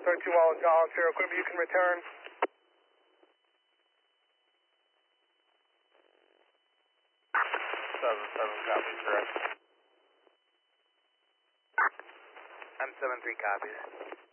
32 while it's volunteer equipment, you can return. 7-7 copies, correct. M73 copies.